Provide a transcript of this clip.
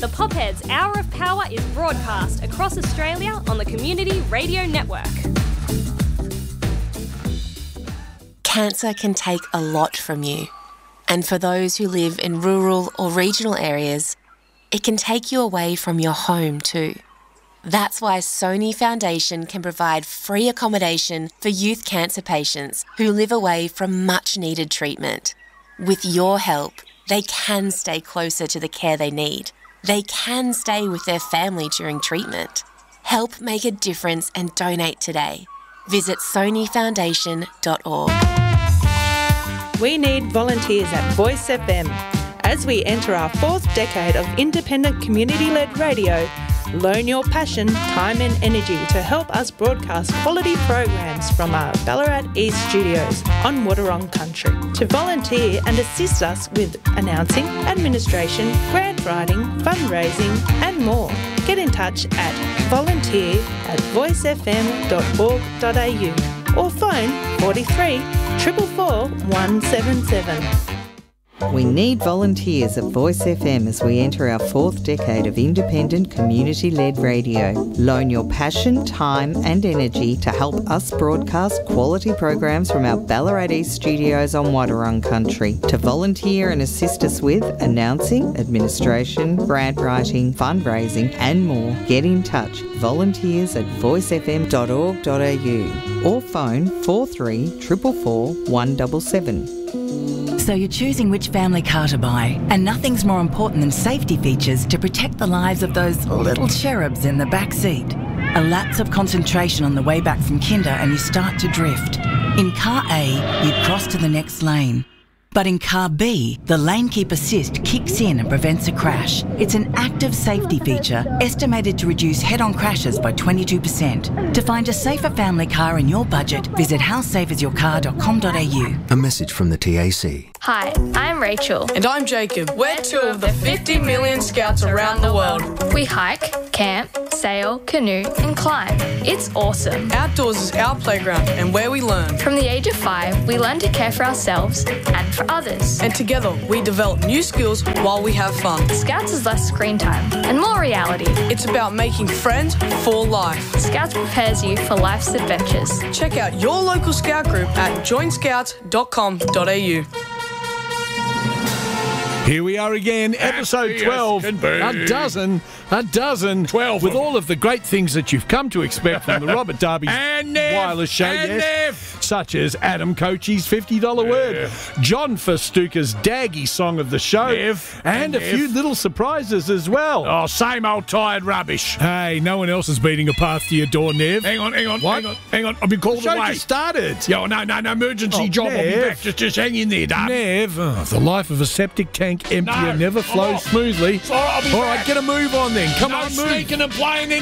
The Popheads Hour of Power is broadcast across Australia on the Community Radio Network. Cancer can take a lot from you. And for those who live in rural or regional areas, it can take you away from your home too. That's why Sony Foundation can provide free accommodation for youth cancer patients who live away from much needed treatment. With your help, they can stay closer to the care they need. They can stay with their family during treatment. Help make a difference and donate today. Visit sonyfoundation.org. We need volunteers at Voice FM. As we enter our fourth decade of independent community-led radio, loan your passion, time and energy to help us broadcast quality programs from our Ballarat East studios on Wadawurrung Country. To volunteer and assist us with announcing, administration, grant writing, fundraising and more, get in touch at volunteer@voicefm.org.au or phone 43 444 177. We need volunteers at Voice FM as we enter our fourth decade of independent community-led radio. Loan your passion, time and energy to help us broadcast quality programs from our Ballarat East studios on Wadawurrung Country. To volunteer and assist us with announcing, administration, grant writing, fundraising and more, get in touch. volunteers@voicefm.org.au or phone 43 444 177. So you're choosing which family car to buy, and nothing's more important than safety features to protect the lives of those little cherubs in the back seat. A lapse of concentration on the way back from kinder and you start to drift. In car A, you cross to the next lane. But in car B, the lane keep assist kicks in and prevents a crash. It's an active safety feature estimated to reduce head-on crashes by 22%. To find a safer family car in your budget, visit howsafeisyourcar.com.au. A message from the TAC. Hi, I'm Rachel. And I'm Jacob. We're two of the 50 million scouts around the world. We hike, camp, sail, canoe and climb. It's awesome. Outdoors is our playground and where we learn. From the age of 5, we learn to care for ourselves and for others. And together we develop new skills while we have fun. Scouts is less screen time and more reality. It's about making friends for life. Scouts prepares you for life's adventures. Check out your local scout group at joinscouts.com.au. Here we are again, episode 12, a dozen, 12 with all of the great things that you've come to expect from the Robert Darby Wireless Show, such as Adam Cochie's $50 word, John Festuca's Daggy song of the show, and a few little surprises as well. Oh, same old tired rubbish. Hey, no one else is beating a path to your door, Nev. Hang on. I've been called the show away. Just started. Yo, no, emergency job. Nev. I'll be back. Just hang in there, Darby. Nev, the life of a septic tank emptier never flows smoothly. All right, get a move on then. Come on, move. Sneaking and playing in